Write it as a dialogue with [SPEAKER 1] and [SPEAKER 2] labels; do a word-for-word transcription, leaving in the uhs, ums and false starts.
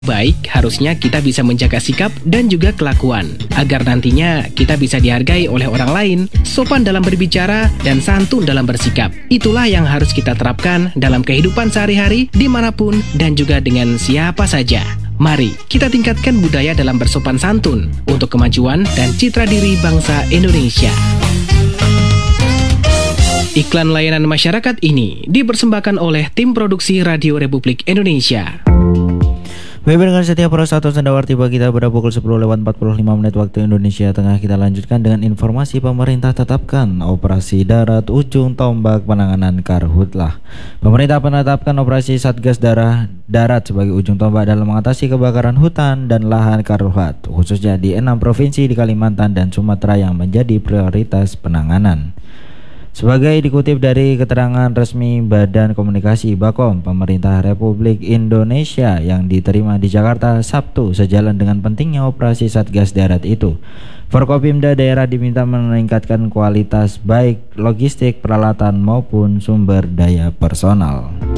[SPEAKER 1] Baik, harusnya kita bisa menjaga sikap dan juga kelakuan, agar nantinya kita bisa dihargai oleh orang lain, sopan dalam berbicara, dan santun dalam bersikap. Itulah yang harus kita terapkan dalam kehidupan sehari-hari, dimanapun, dan juga dengan siapa saja. Mari kita tingkatkan budaya dalam bersopan santun untuk kemajuan dan citra diri bangsa Indonesia. Iklan layanan masyarakat ini dipersembahkan oleh tim produksi Radio Republik Indonesia.
[SPEAKER 2] Baik, dengan setiap pro satu sendawar tiba kita pada pukul sepuluh lewat empat puluh lima menit waktu Indonesia Tengah. Kita lanjutkan dengan informasi pemerintah tetapkan operasi darat ujung tombak penanganan karhutlah. Pemerintah menetapkan operasi Satgas Darah Darat sebagai ujung tombak dalam mengatasi kebakaran hutan dan lahan karhut, khususnya di enam provinsi di Kalimantan dan Sumatera yang menjadi prioritas penanganan. Sebagai dikutip dari keterangan resmi Badan Komunikasi Bakom Pemerintah Republik Indonesia yang diterima di Jakarta Sabtu, sejalan dengan pentingnya operasi Satgas Darat itu, Forkopimda daerah diminta meningkatkan kualitas baik logistik, peralatan maupun sumber daya personal.